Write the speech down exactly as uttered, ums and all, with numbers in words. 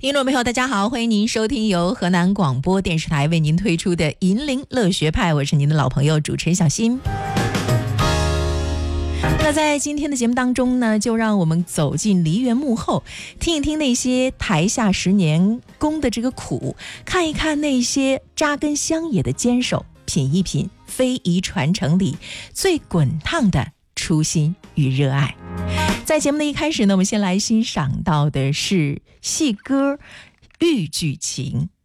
听众朋友大家好，欢迎您收听由河南广播电视台为您推出的银铃乐学派，我是您的老朋友主持人小新。那在今天的节目当中呢，就让我们走进梨园幕后，听一听那些台下十年功的这个苦，看一看那些扎根乡野的坚守，品一品非遗传承里最滚烫的初心与热爱。在节目的一开始呢，我们先来欣赏到的是戏歌《豫剧情》。